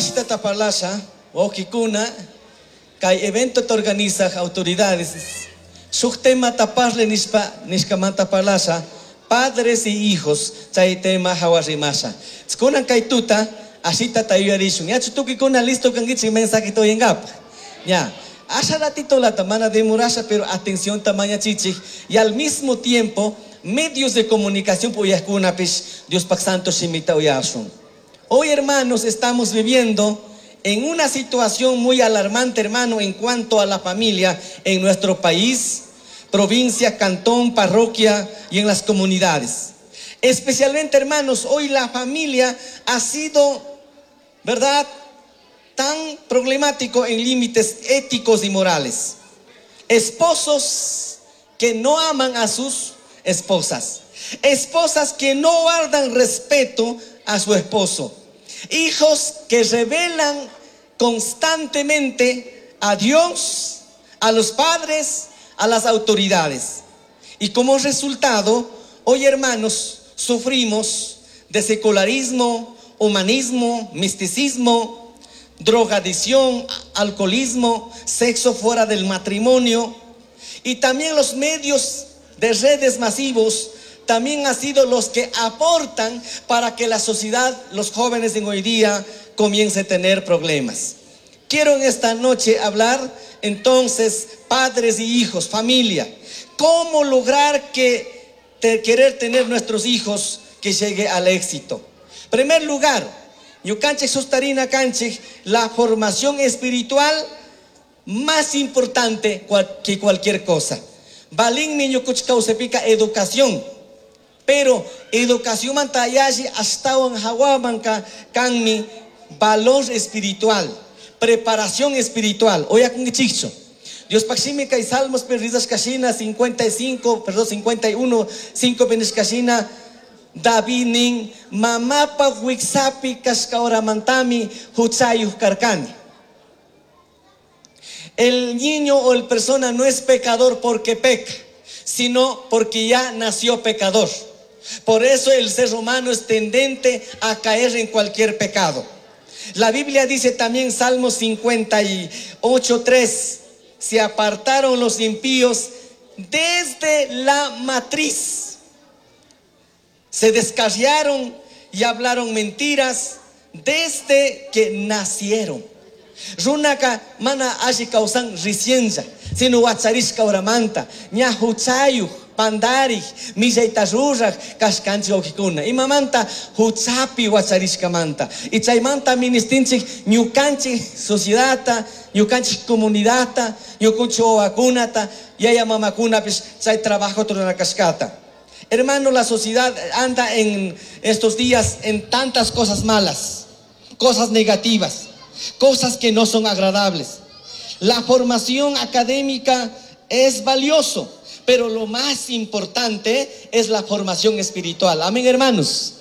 Ashita taparlasha, okikuna, kay evento te organiza autoridades. Suk tema taparle nishkamanta parlasha, padres y hijos, chay tema hawarimasa. Skunan kay tuta, ashita tayuarishun. Ya chutukikuna listo kangitsi mensaje to yengap. Ya. Hace ratito la tamana de murasha, pero atención tamaña chichi. Y al mismo tiempo, medios de comunicación, pues Dios Pak Santo Shimita Oyasun. Hoy, hermanos, estamos viviendo en una situación muy alarmante, hermano, en cuanto a la familia en nuestro país, provincia, cantón, parroquia y en las comunidades. Especialmente, hermanos, hoy la familia ha sido, ¿verdad?, tan problemático en límites éticos y morales. Esposos que no aman a sus esposas. Esposas que no guardan respeto a su esposo. Hijos que revelan constantemente a Dios, a los padres, a las autoridades. Y como resultado, hoy, hermanos, sufrimos de secularismo, humanismo, misticismo, drogadicción, alcoholismo, sexo fuera del matrimonio. Y también los medios de redes masivos también han sido los que aportan para que la sociedad, los jóvenes en hoy día, comience a tener problemas. Quiero en esta noche hablar entonces, padres y hijos, familia, cómo lograr querer tener nuestros hijos que llegue al éxito. En primer lugar, Yukanchik sustarina kanchik, la formación espiritual más importante que cualquier cosa. Balin niño kuchkausepika educación, pero educación mantayashi hasta un hawamanka kanmi valor espiritual, preparación espiritual. Oya con chicho. Dios paximika y Salmos perdidas kashina 51, 5 penes kashina. David ning mamapa wiksapi kaskaora mantami huchayuh karkani. El niño o el persona no es pecador porque peca, sino porque ya nació pecador. Por eso el ser humano es tendente a caer en cualquier pecado. La Biblia dice también, Salmo 58:3, se apartaron los impíos desde la matriz. Se descarriaron y hablaron mentiras desde que nacieron. Runaka mana ashi kausan ricienza, sino wacharishka oramanta, ñahuchayu, pandari, millaitarurak, kashkanchi okikuna. Y mamanta huchapi wacharishka manta. Y chaymanta ministinchik ñukanchik sociedadta, ñukanchik comunidadta, ñukunchik owakunata, yaya mamakuna pues chay trabajo turanakashkata. Hermano, la sociedad anda en estos días en tantas cosas malas, cosas negativas, cosas que no son agradables. La formación académica es valioso, pero lo más importante es la formación espiritual. Amén, hermanos.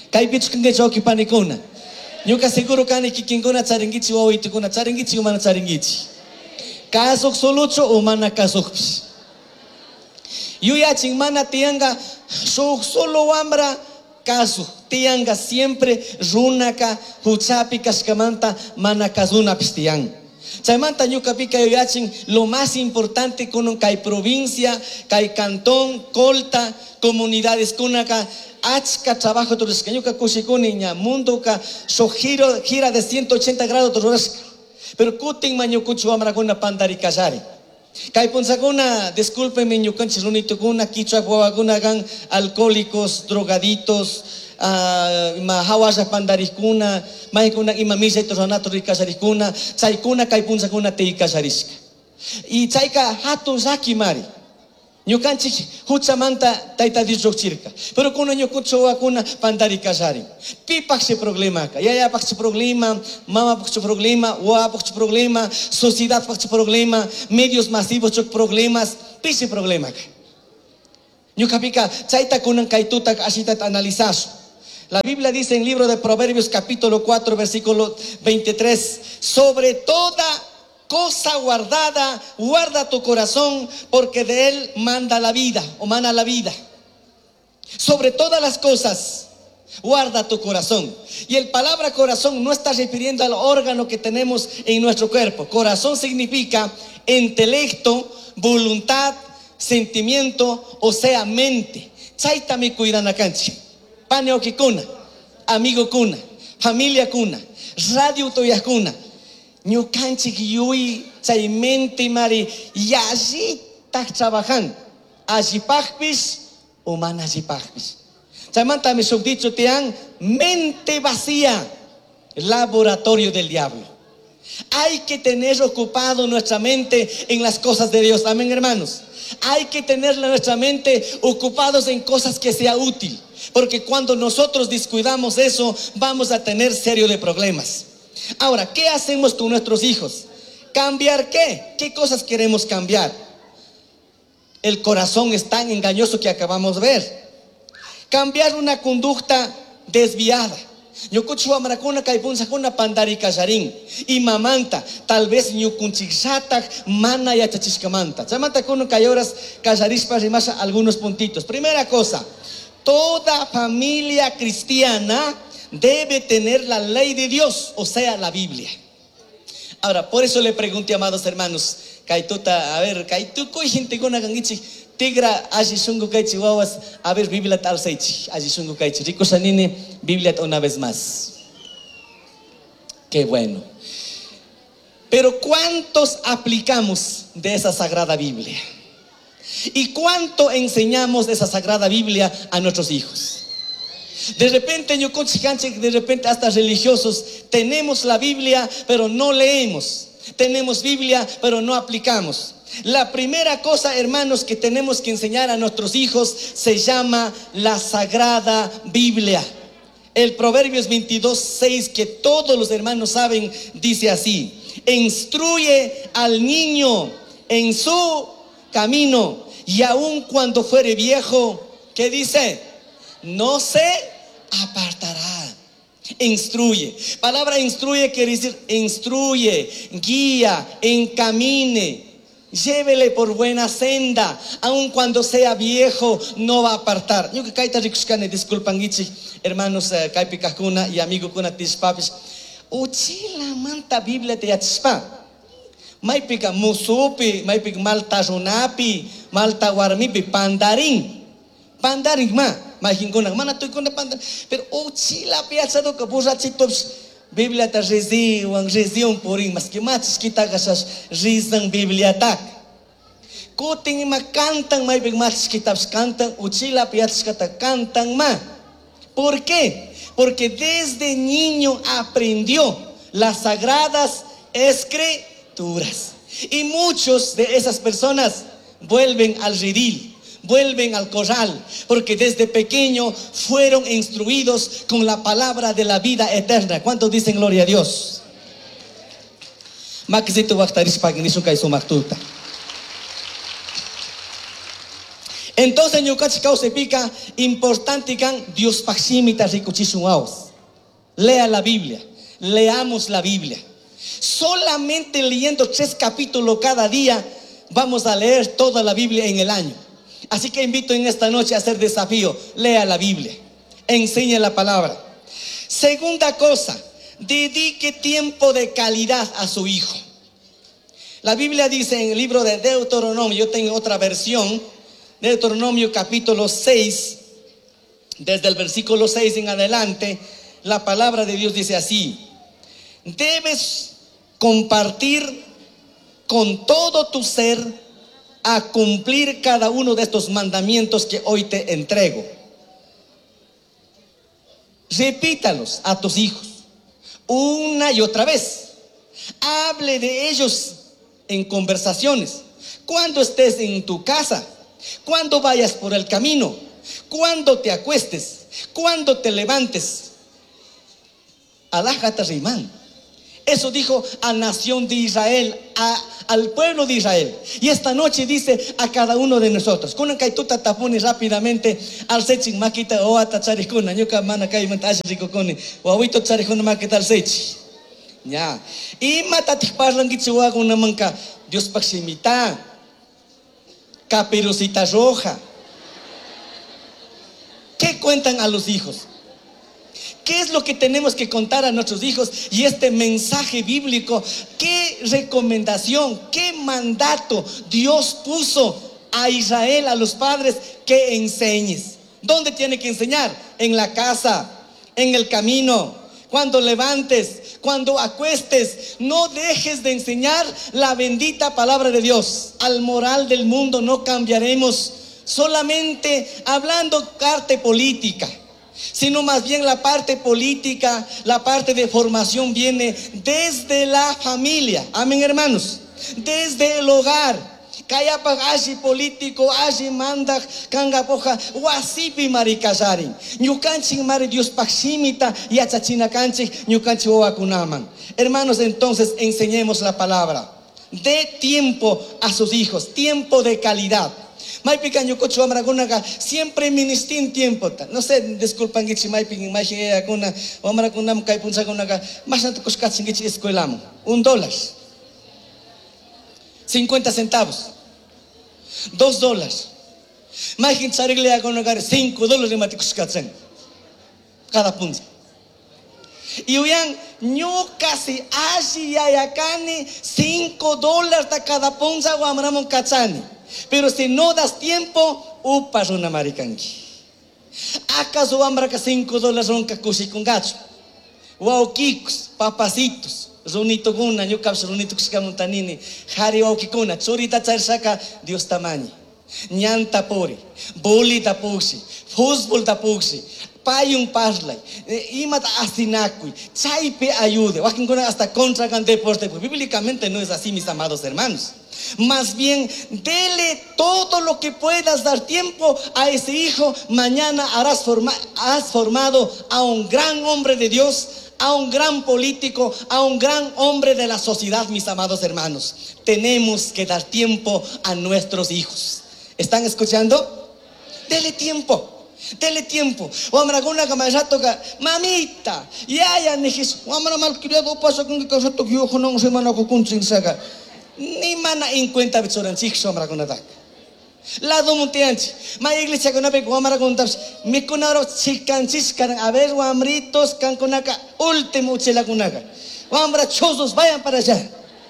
Nunca seguro que kikinguna charingichi o itukuna charingichi o mana charingichi. Kasok solucho o mana kasok. Yuyachin mana tianga solo wambra caso tianga siempre runaka huchapi kaskamanta mana kazuna pistian. Chaymanta ñukapika yuyachin lo más importante con kai provincia, kai cantón, colta, comunidades kunaka achka trabajo turisca ñuka kushikuni ña mundo ka so gira de 180 grados turisca. Pero kutin mañukuchu wambra kuna pandari kazari. Kay punsakuna, discúlpenme, ñukanchis runitukuna, kichwa wawakuna kan alcohólicos, drogaditos, mahawasha pandarikuna, mahikuna ima misaytos ranato rikasarikuna, chaykuna kay punsakuna teikasarishka. Y chayka hatun saki mari. Ñukanchik huchamanta tayta Dios rochirka. Pero kuna ñukucho wakuna pandarikasari. Pipak se problema ka. Yaya pak se problema, mama pak se problema, wa pak se problema, sociedad pak se problema, medios masivos chok problemas, pise problema ka. Ñukapika chayta kunan kaytutak ashitat analizaso. La Biblia dice en el libro de Proverbios capítulo 4 versículo 23, sobre toda cosa guardada, guarda tu corazón, porque de él manda la vida, o mana la vida. Sobre todas las cosas, Guarda tu corazón. Y el palabra corazón no está refiriendo al órgano que tenemos en nuestro cuerpo. Corazón significa intelecto, voluntad, sentimiento, o sea, mente. Chaita mi cuidan a canchi. Paneoki kuna, amigo kuna, familia kuna, radio toyas kuna. Ñu canchi yui, chay mente mari, y allí estás trabajando. Allí pajpis, humana allí pajpis. Chamanta mi subdicho tean mente vacía, laboratorio del diablo. Hay que tener ocupado nuestra mente en las cosas de Dios. Amén, hermanos. Hay que tener nuestra mente ocupados en cosas que sea útil, porque cuando nosotros descuidamos eso, vamos a tener serio de problemas. Ahora, ¿qué hacemos con nuestros hijos? ¿Cambiar qué? ¿Qué cosas queremos cambiar? El corazón es tan engañoso que acabamos de ver. Cambiar una conducta desviada. Ñukuchua maracuna kaipunsakuna pandari kajarin y mamanta tal vez ñukunchixatak mana yachachiskamanta. Chamanta kuno kayoras kajarispa rimasa algunos puntitos. Primera cosa, toda familia cristiana debe tener la ley de Dios, o sea, la Biblia. Ahora, por eso le pregunté, amados hermanos, kaituta, a ver, kaituko gente gona gangichi tigra ajisungu kaichi wawas, a ver, Biblia tal seichi, ajisungu kaichi, rico sanine, Biblia una vez más. Qué bueno. Pero ¿cuántos aplicamos de esa sagrada Biblia? ¿Y cuánto enseñamos de esa sagrada Biblia a nuestros hijos? De repente, de repente hasta religiosos, tenemos la Biblia, pero no leemos. Tenemos Biblia, pero no aplicamos. La primera cosa, hermanos, que tenemos que enseñar a nuestros hijos se llama la Sagrada Biblia. El Proverbios 22:6, que todos los hermanos saben, dice así: instruye al niño en su camino, y aun cuando fuere viejo, ¿qué dice? No se apartará. Instruye. Palabra instruye quiere decir instruye, guía, encamine, llévele por buena senda. Aun cuando sea viejo, no va a apartar. Yo que kaita rikuskane, disculpan gichi, hermanos kaipikakuna y amigo kuna tispapis. Uchila manta Biblia te yatispa. Maipika musupi, maipik malta runapi, malta warmipi, pandaring. Pandaring mahingkunang mana tuy kuna pandaring. Pero uchila piazza do kabusa chitops Biblia ta rezi wang rezion poring maski machis kita kasas rizang Biblia tak. Kuting makantang maipik machis kitabs kantang uchila piazza kata kantang ma. ¿Por qué? Porque desde niño aprendió las sagradas escrituras. Y muchos de esas personas vuelven al redil, vuelven al corral, porque desde pequeño fueron instruidos con la palabra de la vida eterna. ¿Cuántos dicen gloria a Dios? Entonces, ñucachicao se pica importante can Dios paximita ricuchisuaos. Lea la Biblia, leamos la Biblia. Solamente leyendo 3 capítulos cada día vamos a leer toda la Biblia en el año. Así que invito en esta noche a hacer desafío. Lea la Biblia, enseñe la palabra. Segunda cosa, dedique tiempo de calidad a su hijo. La Biblia dice en el libro de Deuteronomio, yo tengo otra versión, Deuteronomio capítulo 6, desde el versículo 6 en adelante, la palabra de Dios dice así: debes compartir con todo tu ser a cumplir cada uno de estos mandamientos que hoy te entrego. Repítalos a tus hijos una y otra vez. Hable de ellos en conversaciones, cuando estés en tu casa, cuando vayas por el camino, cuando te acuestes, cuando te levantes. Alájate, Rimán. Eso dijo a nación de Israel, al pueblo de Israel. Y esta noche dice a cada uno de nosotros. Kuna kaituta tapuni rápidamente al sechi makita o atacharikuna ñuka mana kai mantashrikokoni wawito charikuna makita al sechi. Ya. Y matatikparlan kichiwa kuna manka Dios paximita, Caperucita Roja. ¿Qué cuentan a los hijos? ¿Qué es lo que tenemos que contar a nuestros hijos? Y este mensaje bíblico, ¿qué recomendación, qué mandato Dios puso a Israel, a los padres, que enseñes? ¿Dónde tiene que enseñar? En la casa, en el camino, cuando levantes, cuando acuestes. No dejes de enseñar la bendita palabra de Dios. Al moral del mundo no cambiaremos solamente hablando parte política, sino más bien la parte política, la parte de formación viene desde la familia. Amén, hermanos. Desde el hogar. Kaya pag aji político, aji manda, kanga poja, wasipi marikasarin. Ñukanchik mari Dios paksimita y achachina kanchik, ñukanchik owakunaman. Hermanos, entonces enseñemos la palabra. De tiempo a sus hijos, tiempo de calidad. Maipica ñukochu amrakunaga siempre ministin tiempo. No sé, disculpan gichi maipica imagine akuna, amrakunam kai punsakunaga, más antes koskatsin gichi escuelamo. $1. 50 centavos. $2. Imagínate sarirle a conocer $5 maticos cada punto. Y hoyan no casi así ayacani $5 de cada punta o amramon cachani. Pero si no das tiempo, upas una maricanqui. ¿Acaso ambra que $5 son cacusi con gacho? Guauquicos, papacitos. Runito guna, yo capso runito que se montanini, Hari Okikuna, Chorita Charsaka, Dios tamaño, Nyanta pori, Boli da puxi, Fútbol da puxi, Payun Parlay, Imat Asinakui, Chaipe ayude, Wakinguna hasta contra el deporte. Pues bíblicamente no es así, mis amados hermanos. Más bien, dele todo lo que puedas dar tiempo a ese hijo. Mañana has formado a un gran hombre de Dios, a un gran político, a un gran hombre de la sociedad, mis amados hermanos. Tenemos que dar tiempo a nuestros hijos. ¿Están escuchando? Dele tiempo. Dele tiempo. Mamita, ya nejis, malcriado pasa con que yo no se mana con saga. Ni mana en cuenta bechoranchik sombra con ataque. La domuntianchi, ma iglesia con ape guamara con taps, mi conaro chicanchis can a ver guamritos can conaca último chela conaca. Guambra chosos vayan para allá.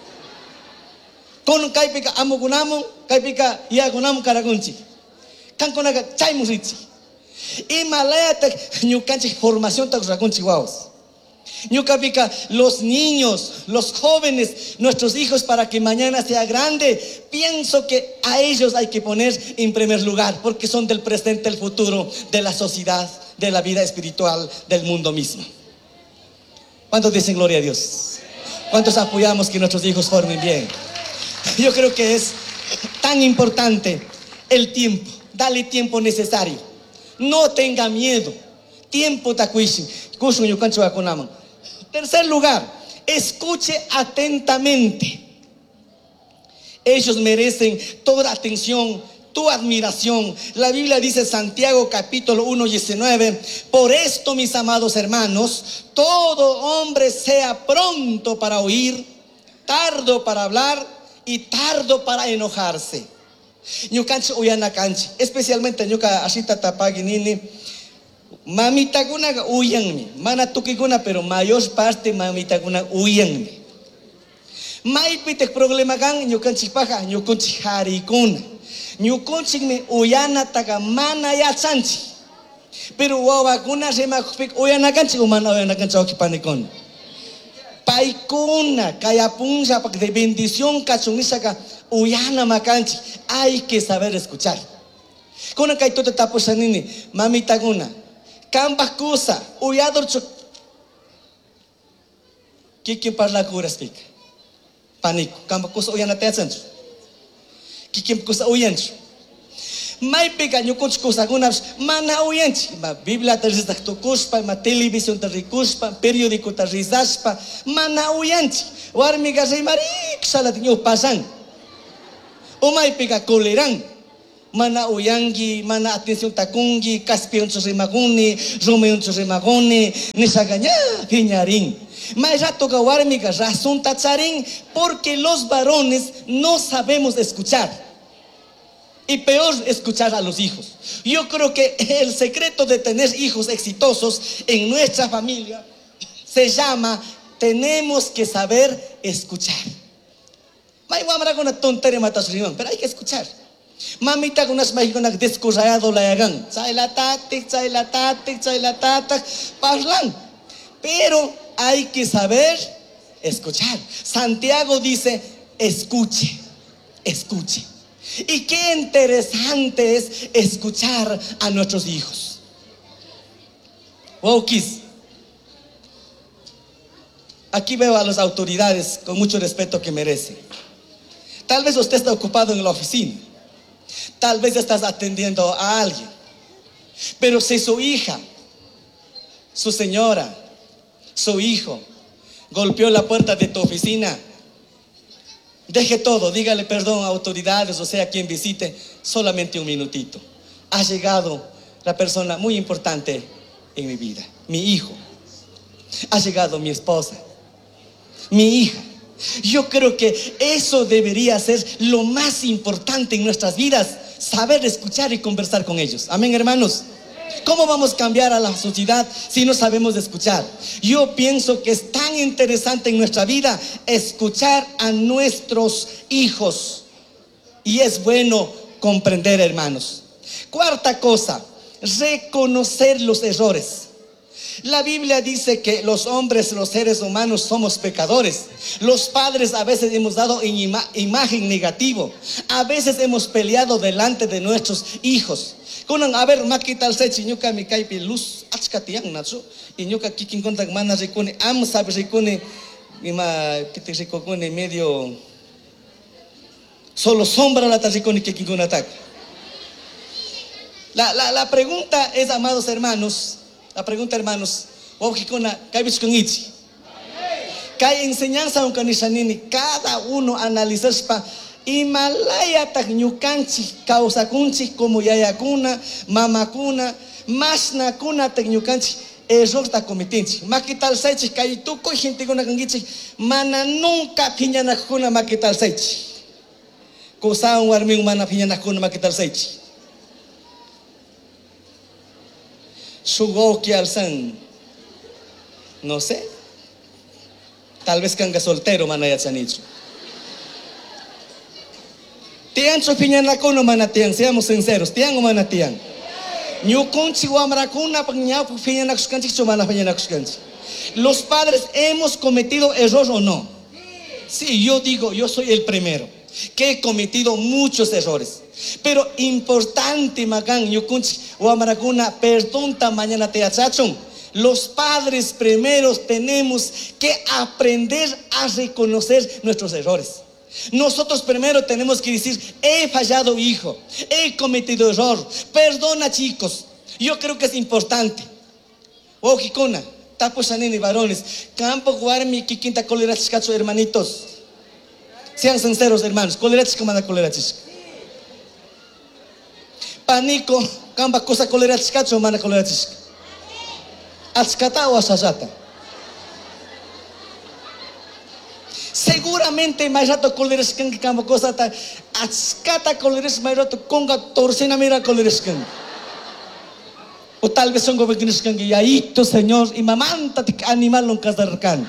Con caipica amogunamo, caipica yagunamo caragunchi. Can conaca chaimusrichi. Y malaya ñucanchi formación tacusaconchi guaos. Ñucapica, los niños, los jóvenes, nuestros hijos, para que mañana sea grande, pienso que a ellos hay que poner en primer lugar, porque son del presente, el futuro de la sociedad, de la vida espiritual, del mundo mismo. ¿Cuántos dicen gloria a Dios? ¿Cuántos apoyamos que nuestros hijos formen bien? Yo creo que es tan importante el tiempo. Dale tiempo necesario. No tenga miedo. Tiempo tacuishi. Kushun yukancho akonaman. Tercer lugar, escuche atentamente. Ellos merecen toda atención, tu admiración. La Biblia dice, Santiago capítulo 1:19, por esto, mis amados hermanos, todo hombre sea pronto para oír, tardo para hablar y tardo para enojarse. Ñukanchi uyana kanchi, especialmente ñuka ashita tapaginini. Mamita guna uyanmi, mana tukiguna, pero mayor parte mamita guna uyanmi. Maipitek problema gan ñukanchik paja, ñukunchik harikuna. Ñukunchik mi uyana taga mana yachanchi. Pero wawakuna remakupik uyana kanchik o mana uyana kanchik okipanikon. Paikuna kaya punja pak de bendición kachungisaka uyana makanchik. Hay que saber escuchar. Kuna kaituta tapusanini, mamita guna. Kambak kusa, uyador chuk. Kikin parla kuras pik. Panico, kambak kusa uyana teatsanchu. Kikin kusa uyanchu. Mai pika nyukunch kusa gunas mana uyanchi. Ma Biblia tarizak tukuspa, ma televisión tarikuspa, periódico tarizaspa, mana uyanchi. Warmiga reimarik salat nyo pasang. Umay pika kolerang. Mana uyangi, mana atención takungi, caspion chusrimaguni, rumeon chusrimaguni, nisagaña, piñarín. Mairato gawarmiga razón tacharín, porque los varones no sabemos escuchar. Y peor, escuchar a los hijos. Yo creo que el secreto de tener hijos exitosos en nuestra familia se llama: tenemos que saber escuchar. Pero hay que escuchar. Mamita con unas mágicas descorrayado la hagan. Parlan. Pero hay que saber escuchar. Santiago dice: escuche, escuche. Y qué interesante es escuchar a nuestros hijos. Wow, Kiss. Aquí veo a las autoridades con mucho respeto que merecen. Tal vez usted está ocupado en la oficina. Tal vez estás atendiendo a alguien. Pero si su hija, su señora, su hijo golpeó la puerta de tu oficina, deje todo, dígale perdón a autoridades, o sea, quien visite, solamente un minutito. Ha llegado la persona muy importante en mi vida, mi hijo. Ha llegado mi esposa, mi hija. Yo creo que eso debería ser lo más importante en nuestras vidas, saber escuchar y conversar con ellos. Amén, hermanos. ¿Cómo vamos a cambiar a la sociedad si no sabemos escuchar? Yo pienso que es tan interesante en nuestra vida escuchar a nuestros hijos. Y es bueno comprender, hermanos. Cuarta cosa, reconocer los errores. La Biblia dice que los hombres, los seres humanos, somos pecadores. Los padres a veces hemos dado en imagen negativo. A veces hemos peleado delante de nuestros hijos. A ver, maquital se chiñuca mi caipi luz achkatiang nacho y ñuca kikin contact mana recone am sabe recone ima que te recone medio solo sombra la taricone que kikin ataque. La pregunta es, amados hermanos, la pregunta, hermanos, wauhikona kaibich con ichi. Kai enseñanza un kanishanini, cada uno analizar pa Himalaya tak ñukanchik kawsakunchik como yayakuna, mamakuna, mashnakuna tak ñukanchik error ta cometinchik. Makital saychik kay tukuy gentekuna kankichik mana nunca phiñanakuna makital saychik. Kusawan warmin mana phiñanakuna makital saychik. Sugoki alsan, no sé, tal vez kanga soltero mana yachanichu. Tiang su phiñanakuna mana tiang, seamos sinceros, tiang o mana tiang. Ñukunchik wamrakuna pagñaw phiñanakuskanchik su mana phiñanakuskanchik. Los padres hemos cometido error o no. Sí, yo digo, yo soy el primero que he cometido muchos errores. Pero importante, magan, ñukunchik wamrakuna perdón ta mañana te achachon. Los padres primeros tenemos que aprender a reconocer nuestros errores. Nosotros primero tenemos que decir: he fallado, hijo, he cometido error, perdona, chicos. Yo creo que es importante. Ojikona, tapo sanini varones, campo guarmi kikinta colera chicacho, hermanitos. Sean sinceros, hermanos, colera chica manda colera chica. Panico, camba cosa colera chicacho manda colera chica. Achkata o asasata. Seguramente mais rato coleres que campo cosa ta achkata coleres mais rato conga torcina mira coleres que o tal vez son governos que y ahí tu Señor y mamanta te animal non casarcan.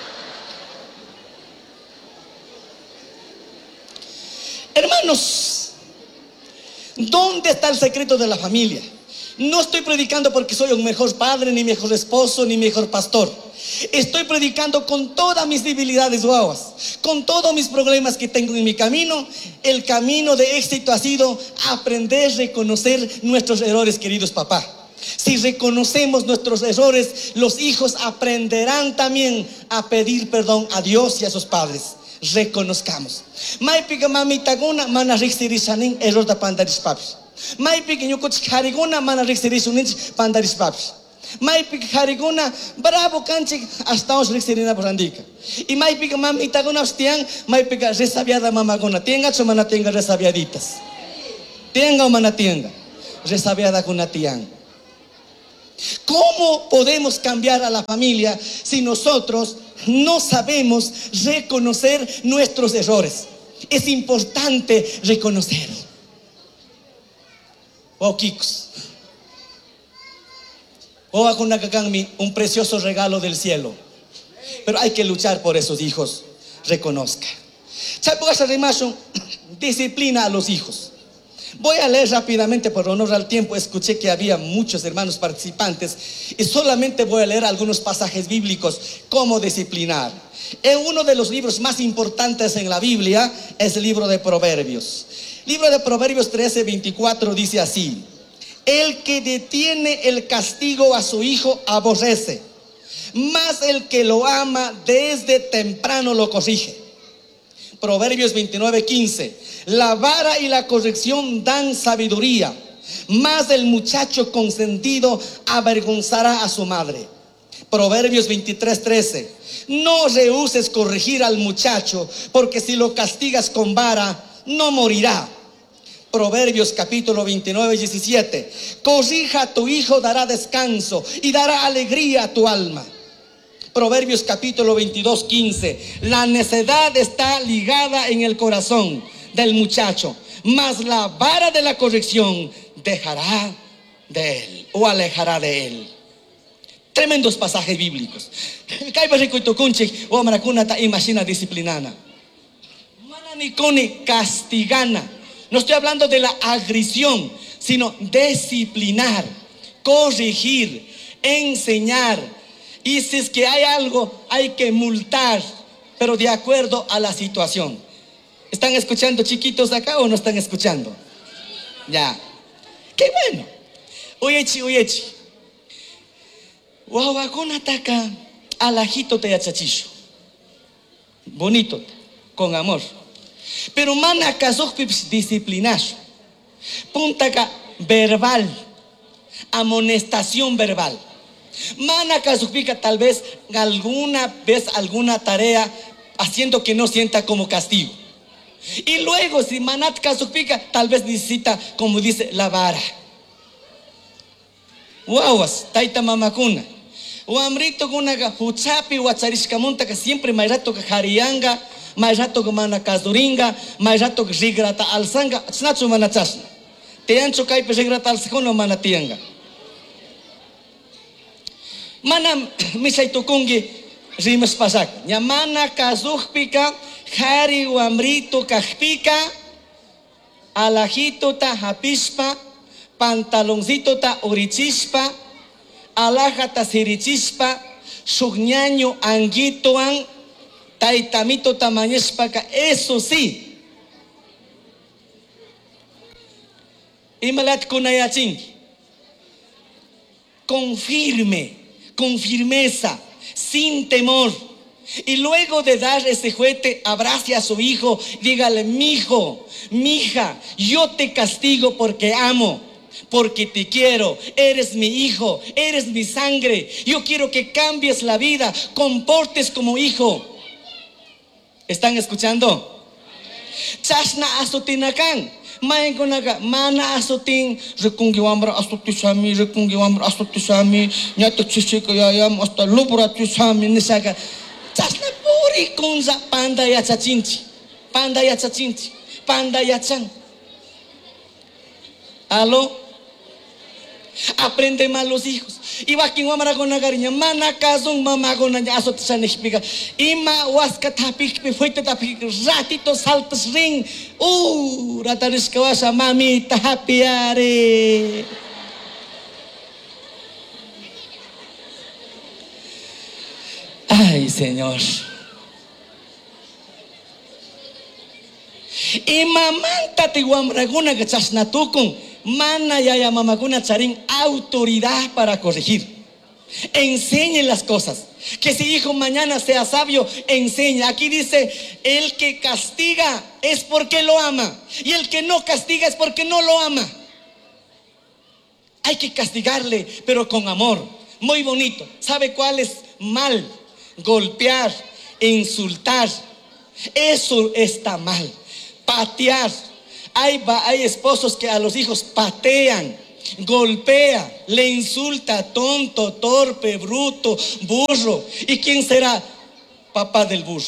Hermanos, ¿dónde está el secreto de la familia? No estoy predicando porque soy un mejor padre, ni mejor esposo, ni mejor pastor. Estoy predicando con todas mis debilidades, guaguas, con todos mis problemas que tengo en mi camino. El camino de éxito ha sido aprender a reconocer nuestros errores, queridos papás. Si reconocemos nuestros errores, los hijos aprenderán también a pedir perdón a Dios y a sus padres. Reconozcamos. Maipiga mamitaguna mana rixirisanin error da pandaris papis. Maipiga ñukuchik hariguna mana rixirisuninchik pandaris papis. Maipiga hariguna bravo canchik hasta os rixirina porandika. Y maipiga mamitaguna hostian maipiga resabiada mamaguna. Tenga o mana tenga resabiaditas. Tenga o mana tenga resabiada kuna tian. ¿Cómo podemos cambiar a la familia si nosotros no sabemos reconocer nuestros errores? Es importante reconocer. o kikos. O un precioso regalo del cielo. Pero hay que luchar por esos hijos. Reconozca. Disciplina a los hijos. Voy a leer rápidamente por honor al tiempo. Escuché que había muchos hermanos participantes y solamente voy a leer algunos pasajes bíblicos. Cómo disciplinar. En uno de los libros más importantes en la Biblia es el libro de Proverbios. Libro de Proverbios 13:24 dice así: el que detiene el castigo a su hijo aborrece, mas el que lo ama desde temprano lo corrige. Proverbios 29:15: la vara y la corrección dan sabiduría, mas el muchacho consentido avergonzará a su madre. Proverbios 23:13: no rehuses corregir al muchacho, porque si lo castigas con vara, no morirá. Proverbios capítulo 29:17: corrija a tu hijo, dará descanso y dará alegría a tu alma. Proverbios capítulo 22:15: la necedad está ligada en el corazón del muchacho, mas la vara de la corrección dejará de él o alejará de él. Tremendos pasajes bíblicos. Imagina disciplinana. Mananicone castigana. No estoy hablando de la agresión, sino disciplinar, corregir, enseñar. Y si es que hay algo, hay que multar, pero de acuerdo a la situación. ¿Están escuchando, chiquitos, acá o no están escuchando? Ya. Qué bueno. Oyechi. Wawakuna taka alajito te yachachisho. Bonito, con amor. Pero mana kasokpips disciplinash. Puntaka verbal, amonestación verbal. Mana kasukpika tal vez alguna tarea haciendo que no sienta como castigo. Y luego si manat kasukpika tal vez necesita, como dice, la vara. Guaguas, taita mamakuna. Uamrito kunaga huchapi wacharishkamunta que siempre más rato que jarianga, más rato que mana kazuringa, más rato que rigrata alzanga, snachu mana chasna. Te ancho kaipe rigrata alzajono mana tianga. Mana mishaitukungi rimas pasak. Nyamana kazuhpika, jari uamrito kajpika, alajito ta hapispa, pantaloncito ta urichispa, alajata sirichispa, sugñaño anguitoan, taitamito tamañespaka. Eso sí. Imalat kunayachin. Con firmeza, sin temor. Y luego de dar ese juguete, abrace a su hijo, dígale: mijo, mija, yo te castigo porque amo, porque te quiero, eres mi hijo, eres mi sangre, yo quiero que cambies la vida, comportes como hijo. ¿Están escuchando? Chasna asutinakan, maenkonaga mana asutin, rekungi wambra asutisami, nyata chisika yayam hasta lubra tisami nisaka. Chasna puri kunza panda yachachinchi, panda yachan. ¿Aló? Aprende mal los hijos. Iba quien wamara con la cariña, mana kazun mama con la asot sanishpiga. Ima waska tapik me fuiste tapik ratito saltas ring. Ratariskawasa mami tapiare. Ay, Señor. Ima manta te wamra con la chasnatukun. Mana yaya mamakuna charín, autoridad para corregir. Enseñen las cosas. Que si hijo mañana sea sabio, enseña. Aquí dice: el que castiga es porque lo ama, y el que no castiga es porque no lo ama. Hay que castigarle, pero con amor. Muy bonito. ¿Sabe cuál es mal? Golpear, insultar. Eso está mal. Patear. Hay esposos que a los hijos patean, golpea, le insulta: tonto, torpe, bruto, burro. ¿Y quién será? Papá del burro.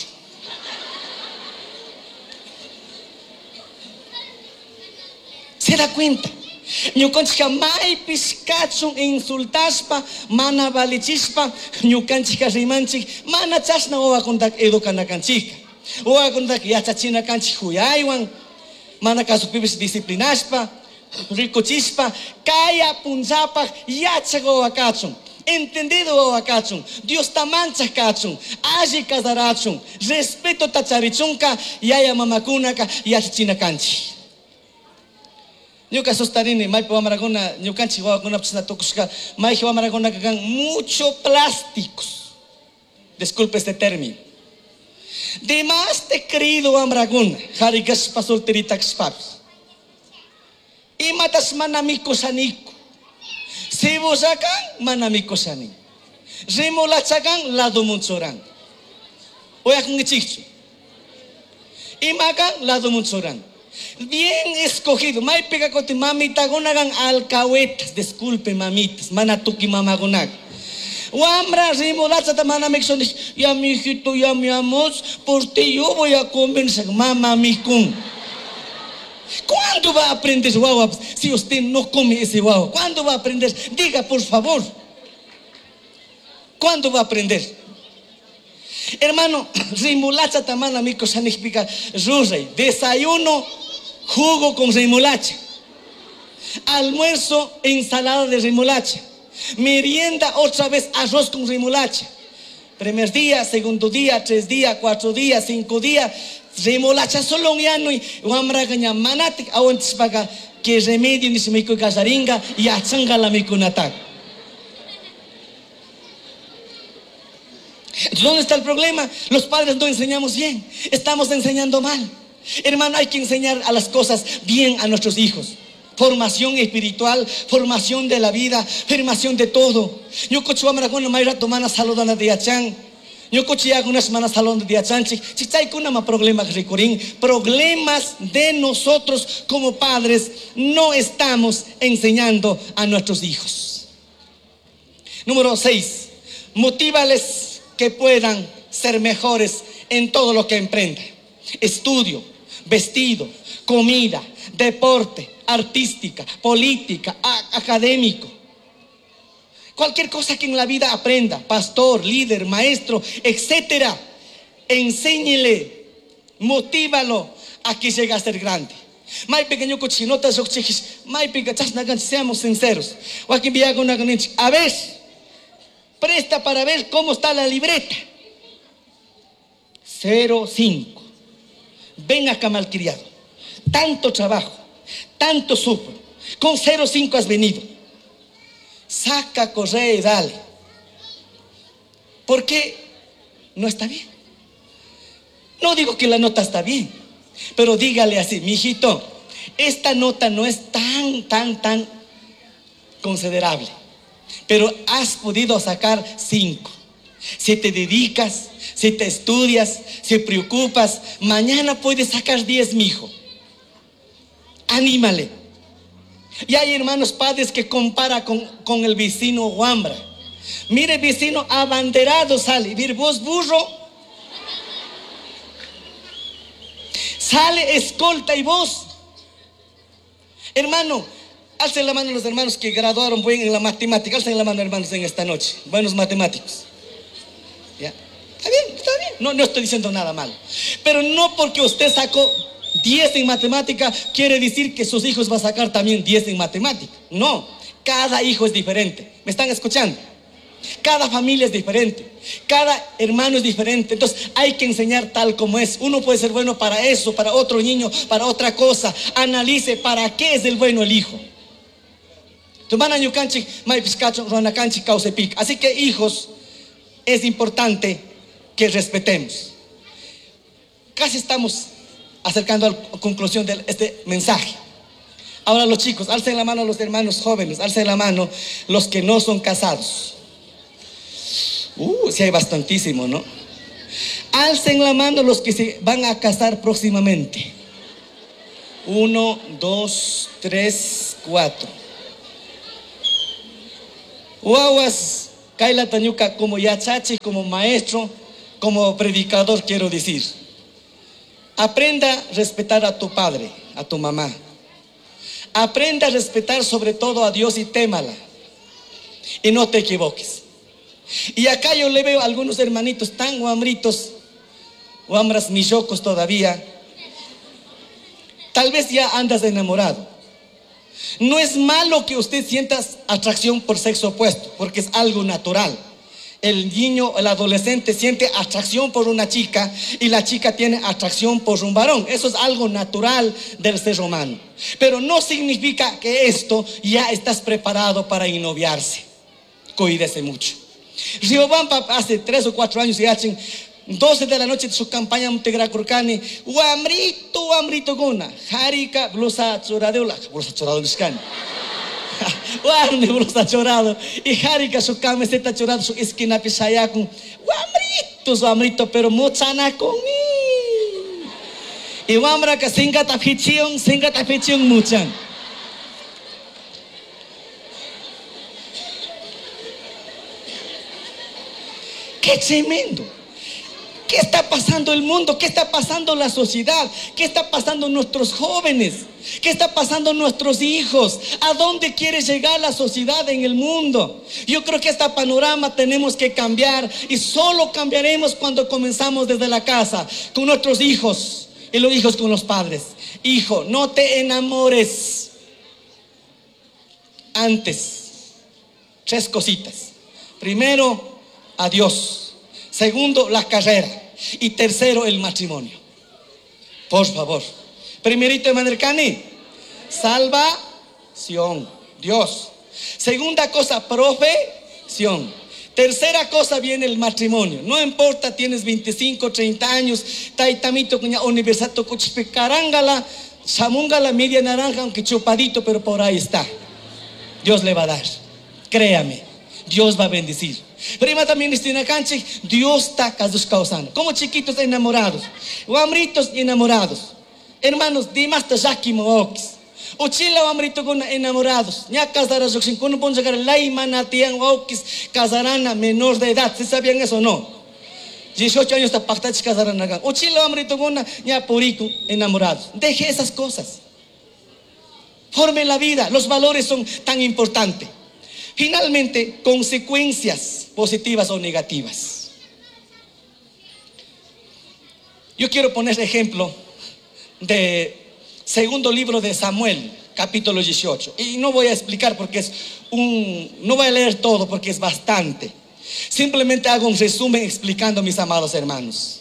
¿Se da cuenta? Ñukanchika maypis kachun insultaspa, mana valichispa, ñukanchika rimanchik, mana chasna wawakuntak educanakanchika. Wawakuntak yachachina kanchik huyaywan, mana kasupipis disciplinaspa, rikuchispa, kaya punzapak yachak wawakachun. Entendido wawakachun, Dios tamanchak kachun, alli kasarachun, respeto tacharichunka, yaya mamakunaka yachachina kanchik. Ñuka sustarini maypi wamrakuna ñukanchik wawakunapas tukushka maypi wamrakuna kan mucho plásticos. Disculpe este término. De más te querido wamrakuna harikashpa solteritakashpapis. Imatas mana mikusaniku. Cebollakan mana mikusani. Remolachakan lado munchoran. Oyakan ngichikchu. Imakan lado munchoran. Bien escogido. May pega con mamita gunagan alcahuetas. Disculpe mamitas. Manatuki mamagunag. Wamra remolacha tamana mexon. Ya mi hijito, ya mi amor. Por ti yo voy a convencer. Mamá mi kun. ¿Cuándo va a aprender guagua si usted no come ese guagua? ¿Cuándo va a aprender? Diga por favor. ¿Cuándo va a aprender? Hermano, remolacha tamana mico sanigpica rurrey. Desayuno, jugo con remolacha. Almuerzo, ensalada de remolacha. Merienda, otra vez arroz con remolacha. Primer día, segundo día, 3 días, 4 días, 5 días. Remolacha solo un año y wamra ganya manatik awantis paga que remedio ni se me casaringa y achanga la mikunata. ¿Dónde está el problema? Los padres no enseñamos bien, estamos enseñando mal. Hermano, hay que enseñar a las cosas bien a nuestros hijos. Formación espiritual, formación de la vida, formación de todo. Yo cocho amra con mayra tomana saludana de achang. Yo coche algunas manas salón de achanchi. Si hay una problemas problemas de nosotros como padres no estamos enseñando a nuestros hijos. Número 6. Motívales que puedan ser mejores en todo lo que emprendan. Estudio, vestido, comida, deporte, artística, política, académico. Cualquier cosa que en la vida aprenda, pastor, líder, maestro, etcétera, enséñele, motívalo a que llegue a ser grande. May pequeño cochinotas, may pequeñas, seamos sinceros. A ver, presta para ver cómo está la libreta. 0,5. Ven acá, malcriado. Tanto trabajo, tanto sufro. Con 0,5 has venido. Saca, corre y dale. ¿Por qué no está bien? No digo que la nota está bien, pero dígale así: mijito, esta nota no es tan considerable, pero has podido sacar 5. Si te dedicas, si te estudias, si preocupas, mañana puedes sacar 10, mijo. Anímale. Y hay hermanos padres que compara con el vecino Wambra. Mire, vecino abanderado sale. Mire, vos burro. Sale escolta y vos. Hermano, alcen la mano los hermanos que graduaron bien en la matemática. Alcen la mano, hermanos, en esta noche. Buenos matemáticos. ¿Ya? Está bien. No estoy diciendo nada malo. Pero no porque usted sacó 10 en matemática quiere decir que sus hijos van a sacar también 10 en matemática. No, cada hijo es diferente. ¿Me están escuchando? Cada familia es diferente, cada hermano es diferente. Entonces hay que enseñar tal como es. Uno puede ser bueno para eso, para otro niño, para otra cosa. Analice para qué es el bueno el hijo. Así que hijos, es importante que respetemos. Casi estamos acercando a la conclusión de este mensaje. Ahora los chicos, alcen la mano los hermanos jóvenes, alcen la mano los que no son casados. Sí hay bastantísimo, ¿no? Alcen la mano los que se van a casar próximamente. 1, 2, 3, 4. Guaguas, Kaila Tañuca, como yachachi, como maestro, como predicador, quiero decir. Aprenda a respetar a tu padre, a tu mamá. Aprenda a respetar sobre todo a Dios y témala. Y no te equivoques. Y acá yo le veo a algunos hermanitos tan guambritos, guambras millocos todavía. Tal vez ya andas enamorado. No es malo que usted sienta atracción por sexo opuesto, porque es algo natural. El niño, el adolescente siente atracción por una chica y la chica tiene atracción por un varón. Eso es algo natural del ser humano. Pero no significa que esto ya estás preparado para ennoviarse. Cuídese mucho. Riobamba hace 3 o 4 años y hacen 12 de la noche de su campaña Montegracurcani. Amrito guna. Harika blusa choradeula. Blusa chorado niscani. Warne blusa chorado. Y Harika su camiseta chorado su esquina pisaya con Amrito, pero mochana conmigo. Y Wamra que singa tapichion muchan. ¡Qué tremendo! ¿Qué está pasando el mundo? ¿Qué está pasando la sociedad? ¿Qué está pasando nuestros jóvenes? ¿Qué está pasando nuestros hijos? ¿A dónde quiere llegar la sociedad en el mundo? Yo creo que este panorama tenemos que cambiar y solo cambiaremos cuando comenzamos desde la casa, con nuestros hijos y los hijos con los padres. Hijo, no te enamores. Antes, 3 cositas. Primero, a Dios. Segundo, la carrera. Y tercero, el matrimonio. Por favor. Primerito, Manercani, salvación. Dios. Segunda cosa, profesión. Tercera cosa viene el matrimonio. No importa, tienes 25, 30 años, taitamito con universidad, carangala, chamungala, media naranja, aunque chupadito, pero por ahí está. Dios le va a dar. Créame, Dios va a bendecir. Prima también estina canche, Dios está causando. Como chiquitos enamorados, guamritos enamorados. Hermanos, dimas ta jaki mookis. Uchila guamrito con enamorados. Ya casarás sin cuando pon llegar la imana tian okis casarán a menor de edad. ¿Se sabían eso o no? 18 años está pactach casarán acá. Uchila guamrito con ya purico enamorados. Deje esas cosas. Forme la vida. Los valores son tan importantes. Finalmente, consecuencias positivas o negativas. Yo quiero poner ejemplo de segundo libro de Samuel, capítulo 18. Y no voy a explicar porque no voy a leer todo porque es bastante. Simplemente hago un resumen explicando, mis amados hermanos.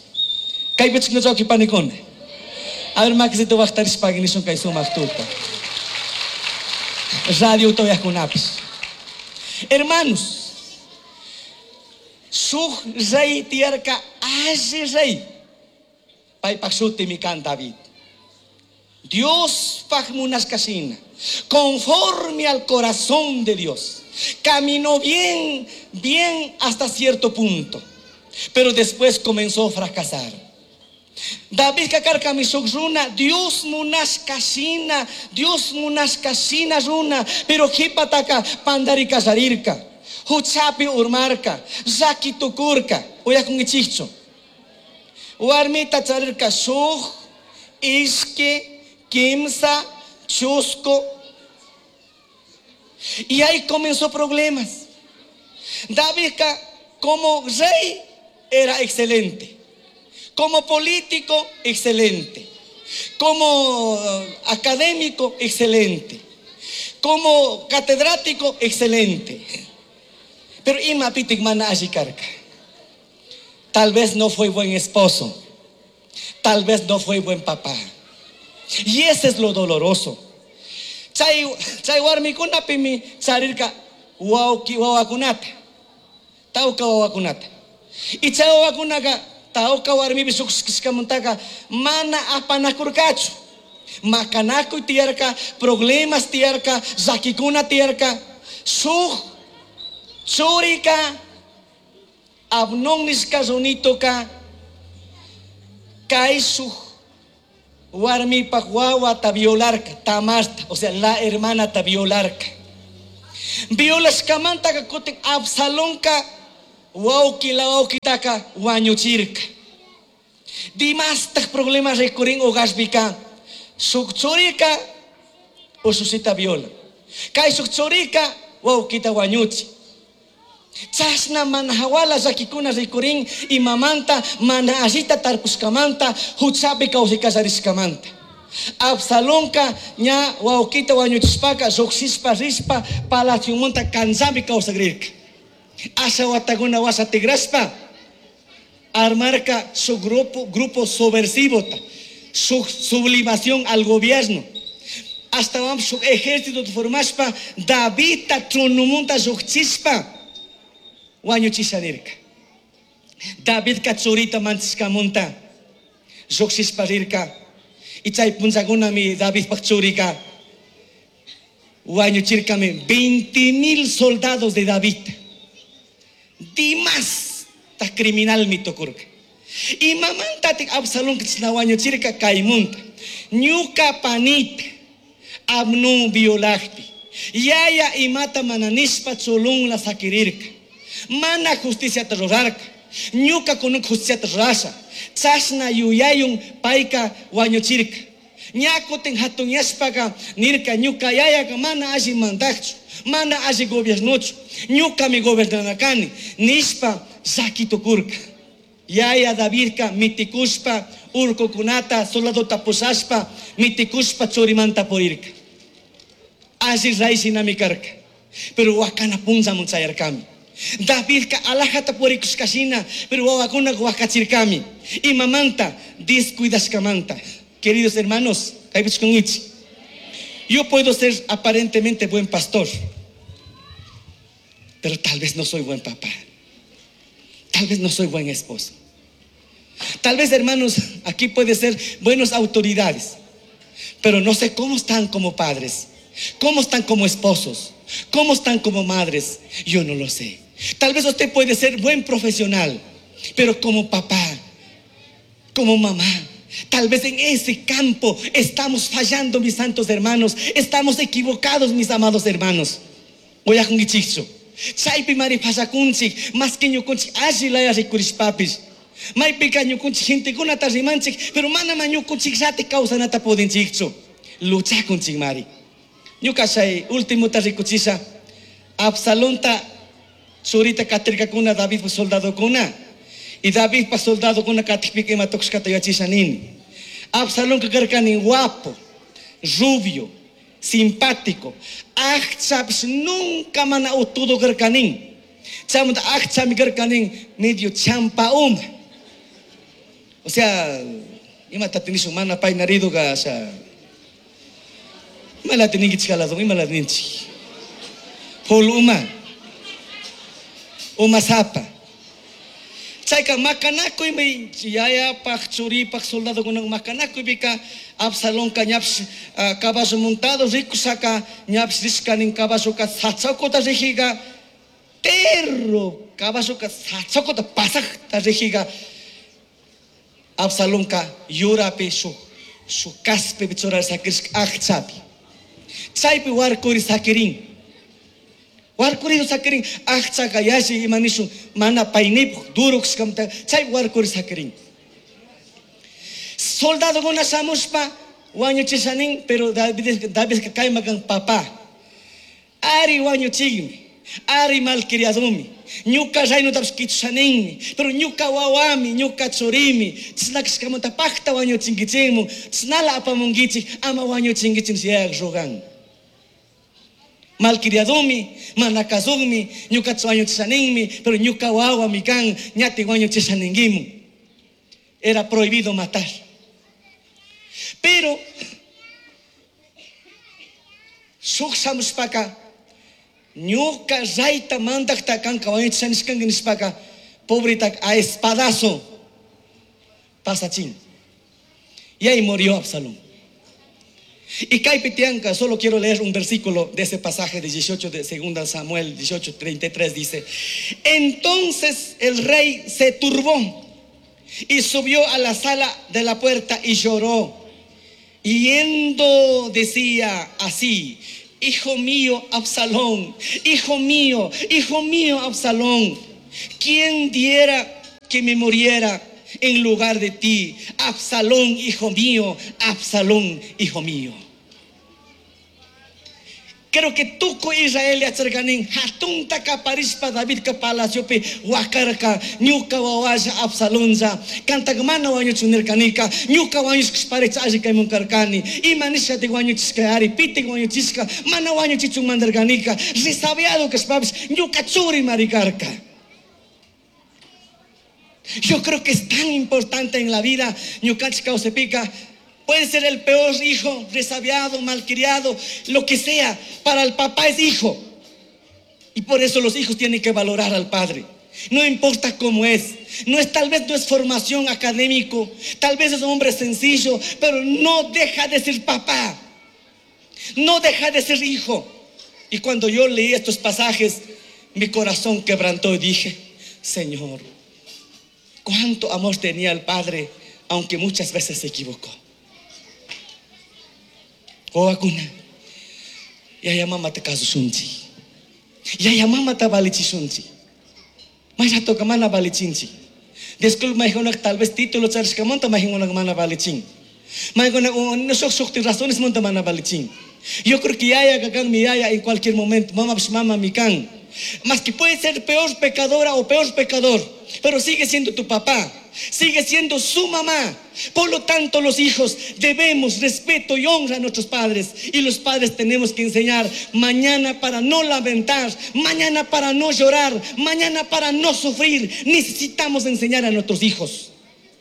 A ver, Maxito va a estar espagnishon kai sumak tulpa. Radio toya kunapis. Hermanos, su rey tierca hace rey. Paipaxuti mi can David. Dios fagmunas casina, conforme al corazón de Dios. Caminó bien hasta cierto punto, pero después comenzó a fracasar. David kakarka mi runa, Dios munas casina runa, pero hipataka pandari kasarirka, huchapi urmarka, zaki tukurka, oya con ichicho. Warmita charirka sug, iske, kimsa, chusco. Y ahí comenzó problemas. David como rey era excelente. Como político, excelente. Como académico, excelente. Como catedrático, excelente. Pero imapitik mana ashikarka. Tal vez no fue buen esposo. Tal vez no fue buen papá. Y ese es lo doloroso. Chay warmikuna pimi charirka wawakunata. Tauka wawakunata. Y chay wawakunaka tauka warmi bisukamuntaka mana apanakurkachu. Makanaku tiarka, problemas tiarka, zakikuna tiarka, sug churika, abnongniska zonitoka, kaisug warmi pakwawa tabiolarka, tamarta, o sea, la hermana tabiolarka. Violas kamanta kakutik Absalonka, wauki la waukitaka wañuchirka. Dimastak problemas recurren o gasbika. Sukchurika ususita viola. Kay sukchurika wawkita wañuchi. Chasna mana hawala sakikuna rikurin imamanta mana asita tarpuskamanta huchapi kawsikasariskamanta. Absalonka ña wawkita wañuchishpaka suksispa rispa palacio monta kanzami kawsagrirka. Asa wataguna wasa tigraspa armarca su grupo subversivo, su sublimación al gobierno. Hasta vamos su ejército de formaspa David tronumunta suchispa wañuchisanirka. David kachurita mantiscamunta suchispa rirka. Y chay punzaguna mi David pachurika wañuchirkami 20,000 soldados de David. Dimas ta criminal mitokurka. Y mamanta tik Absalón kitsna wañuchirka kaimunta. Ñuka panita Abnu violahti. Yaya imata mananispa cholung la sakirirka. Mana justicia terrorarka. Ñuka kunuk justicia terrorasa. Chasna yuyayun paika wañuchirka. Ñakoten hatuñaspaka nirka ñuka yaya mana aji mandakchu. Mana aji gobiernochu. Ñuka mi gobernanakani. Nispa zakitukurka. Yaya Davidka mitikuspa urko kunata soldado tapusaspa mitikuspa chorimanta porirka. Así raisi namikarka. Pero wakana punza munsayarkami. David ka alajata porikus kasina, pero wawakuna wakachirkami. Y mamanta descuidaskamanta. Queridos hermanos, yo puedo ser aparentemente buen pastor, pero tal vez no soy buen papá. Tal vez no soy buen esposo. Tal vez, hermanos, aquí puede ser buenas autoridades, pero no sé cómo están como padres, cómo están como esposos, cómo están como madres. Yo no lo sé. Tal vez usted puede ser buen profesional, pero como papá, como mamá, tal vez en ese campo estamos fallando, mis santos hermanos. Estamos equivocados, mis amados hermanos. Voy a jungichicho. Chaypi mari pasakunchik, más que ñukunchik ashilaya rikurishpapis. Maypi ñukunchik gente kunata rimanchik, pero mana ñukunchik rati kawsanata podinchikchu. Luchakunchik mari. Ñuka shay último tarikuchisha Absalonta churita katirkakuna David pa soldado kuna. Y David pa soldado kuna katikpik imatoks katayachishanin. Absalón kakarkanin guapo, rubio, simpático. Achapis nunca mana utudo karkanin. Chamunta achami karkanin medio champauma. O sea, ima tatinisung mana pay narido ka sa mala tinigit skaladong ima laninchi. Huluma. Umasapa. Chayka makanakoy may yaya pak churi pak soldado kunang makanakoy bika Absalón ka nyaps kabaso montado rico saka nyaps riskaning kabaso ka satsako ta rehiga terro kabaso ka satsako ta pasak ta rehiga Absalón ka yurape su kaspe bichora sakis akchapi chaypi warkuri sakirin. Warkuri sakirin achaka yashi imanisu mana painip durox kamta chay warkuri sakirin. Soldado guna samuspa wañuchisanin, pero David ka kay magang papa. Ari wañuchigmi, ari malkiriadumi. Ñuka rayno taps kitsaninmi, pero ñuka wawami, ñuka chorimi, tsnakis kamonta pakta wañuchingichingmu, tsnala apamungichik ama wañuchingichim siyak rogan. Malkiriadumi, manakazumi, ñuka tsuañuchisaninmi, pero ñuka wawa mikan, ñati wañuchisaningimu. Era prohibido matar. Pero, suksamuspaka, ñuka raita mandakta kanka wañuchisaniskanganispaka, pobritak a espadazo, pasachín. Y ahí murió Absalón. Y Caipitianca, solo quiero leer un versículo de ese pasaje de 18 de 2 Samuel 18:33 dice: entonces el rey se turbó y subió a la sala de la puerta y lloró. Y yendo decía así: hijo mío Absalón, hijo mío Absalón, ¿quién diera que me muriera en lugar de ti? Absalón, hijo mío, Absalón, hijo mío. Creo que tuco Israel acercanin hatunta kaparispa David ka palacio pe wakarka nyuka wawaja Absalonza kantagmana wanyo chunirkanika nyuka wanyo ksparecha ajika munkarkani imanisha de wanyo chiskari piti wanyo chiska mana wanyo chichung mandarkanika resabiado que spabs nyuka churi marikarka. Yo creo que es tan importante en la vida nyuka chika se pica. Puede ser el peor hijo, resabiado, malcriado, lo que sea. Para el papá es hijo. Y por eso los hijos tienen que valorar al padre. No importa cómo es. Tal vez no es formación académico. Tal vez es un hombre sencillo. Pero no deja de ser papá. No deja de ser hijo. Y cuando yo leí estos pasajes, mi corazón quebrantó y dije, Señor, cuánto amor tenía el padre, aunque muchas veces se equivocó. O akuna yaya mama te kazu sunchi yaya mama ta balichi sunchi mas ato kamana balichinchi desculpa mai honak tal vez título charles kamonta mai honak mana balichin mai honak no sok razones monta mana balichin. Yo creo que yaya gagan mi yaya en cualquier momento mama mi can, más que puede ser peor pecadora o peor pecador, pero sigue siendo tu papá, sigue siendo su mamá. Por lo tanto, los hijos debemos respeto y honra a nuestros padres. Y los padres tenemos que enseñar mañana para no lamentar, mañana para no llorar, mañana para no sufrir. Necesitamos enseñar a nuestros hijos.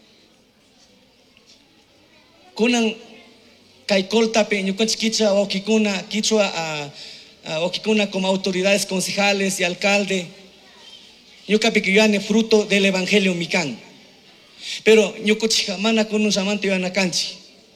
Kunan kaikolta peño chiquicha o kikuna kichua o kikuna como autoridades concejales y alcalde. Yo capicuyane fruto del evangelio mican. Pero ñukuchik mana con un amante yana canchi.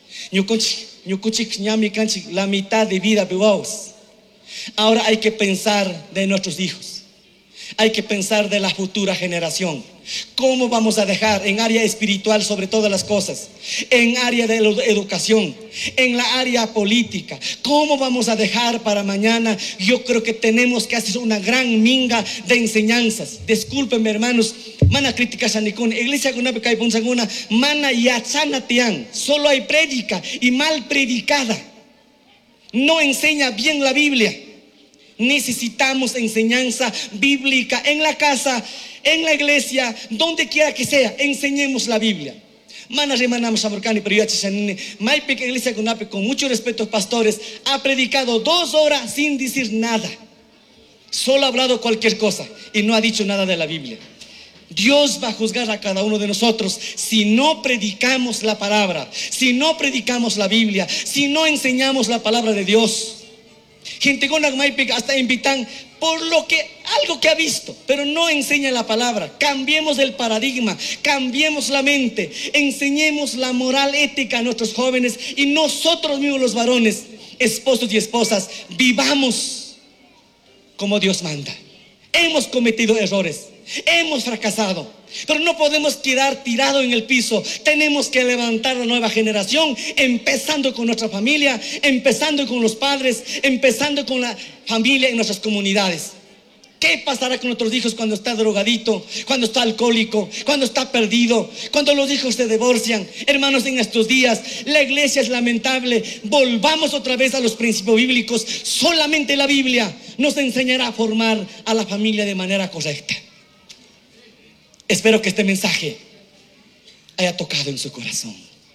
Ñukuchik ñami canchi la mitad de vida pewaos. Ahora hay que pensar de nuestros hijos. Hay que pensar de la futura generación. ¿Cómo vamos a dejar en área espiritual sobre todas las cosas? En área de educación, en la área política. ¿Cómo vamos a dejar para mañana? Yo creo que tenemos que hacer una gran minga de enseñanzas. Discúlpenme, hermanos. Mana crítica sanikun. Iglesia kuna bekai punsanguna. Mana yachana tian. Solo hay prédica y mal predicada. No enseña bien la Biblia. Necesitamos enseñanza bíblica en la casa, en la iglesia, donde quiera que sea. Enseñemos la Biblia. Mana remanamos aborcani, pero yo Maipik iglesia con mucho respeto, pastores, ha predicado 2 horas sin decir nada. Solo ha hablado cualquier cosa y no ha dicho nada de la Biblia. Dios va a juzgar a cada uno de nosotros si no predicamos la palabra, si no predicamos la Biblia, si no enseñamos la palabra de Dios. Gente con hasta invitan por algo que ha visto, pero no enseña la palabra. Cambiemos el paradigma, cambiemos la mente, enseñemos la moral ética a nuestros jóvenes y nosotros mismos los varones, esposos y esposas, vivamos como Dios manda. Hemos cometido errores, hemos fracasado, pero no podemos quedar tirados en el piso. Tenemos que levantar la nueva generación, empezando con nuestra familia, empezando con los padres, empezando con la familia en nuestras comunidades. ¿Qué pasará con nuestros hijos cuando está drogadito, cuando está alcohólico, cuando está perdido, cuando los hijos se divorcian? Hermanos, en estos días la iglesia es lamentable. Volvamos otra vez a los principios bíblicos. Solamente la Biblia nos enseñará a formar a la familia de manera correcta. Espero que este mensaje haya tocado en su corazón.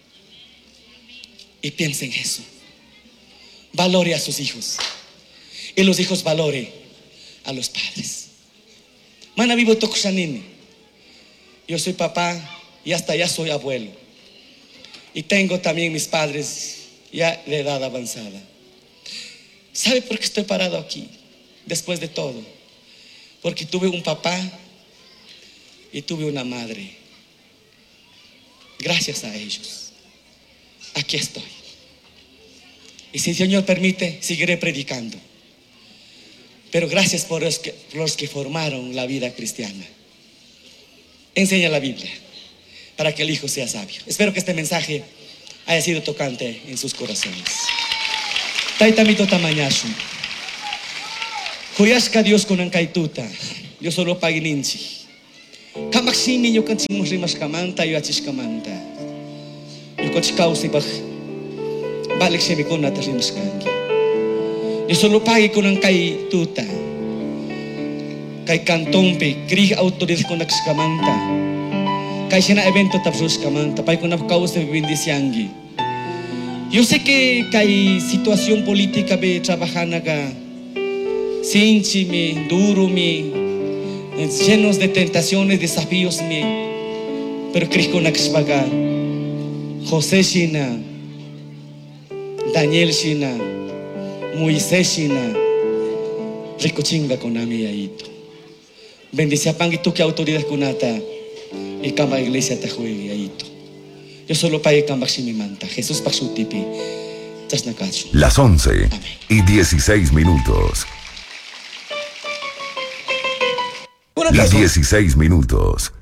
Y piense en eso. Valore a sus hijos. Y los hijos valore a los padres. Mana vivo tokushanine. Yo soy papá y hasta ya soy abuelo. Y tengo también mis padres ya de edad avanzada. ¿Sabe por qué estoy parado aquí? Después de todo. Porque tuve un papá y tuve una madre. Gracias a ellos aquí estoy. Y si el Señor permite, seguiré predicando. Pero gracias por los que formaron la vida cristiana. Enseña la Biblia para que el hijo sea sabio. Espero que este mensaje haya sido tocante en sus corazones. Taitamito tamañashu. Huyashka Dios con ankaituta. Yo solo pagininchi. Kamaksini yo kanchimos rimas kamanta yo achishkamanta. Yo kochikausi bach. Balik shemi con nata rimas kangi. Yo solo pague con un kay tuta. Kay kantong pe, krig autoridad con nakskamanta. Kay siya na evento tapos kamanta. Pay ko na kausap bindisyangi. Yo sé que kay situación política be trabajar naga. Sinchi mi, duro mi, llenos de tentaciones, desafíos mi. Pero krig ko naksbaga. José Shina, Daniel Shina, Moisés Shina, rico chinga con ami aito. Bendice a Panguito que autoridad kunata y camba iglesia te juegue aito. Yo solo pague camba si mi manta. Jesús paksutipi. Las 11:16 minutos. Las 16 minutos.